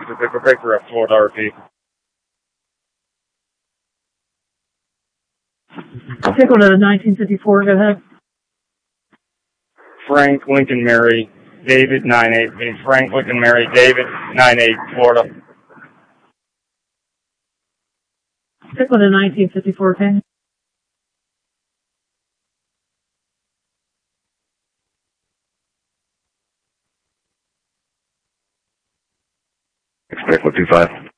Pacific Breaker, Florida RP. Take one to 1954, go ahead. Frank, Lincoln, Mary, David, 98. Frank, Lincoln, Mary, David, 98, Florida. Take one to 1954, okay? Expect 125.